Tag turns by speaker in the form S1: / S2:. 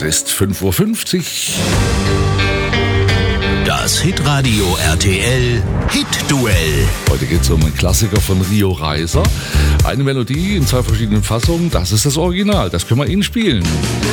S1: Es ist 5:50 Uhr.
S2: Das Hitradio RTL Hit-Duell.
S1: Heute geht es um einen Klassiker von Rio Reiser. Eine Melodie in 2 verschiedenen Fassungen. Das ist das Original. Das können wir Ihnen spielen.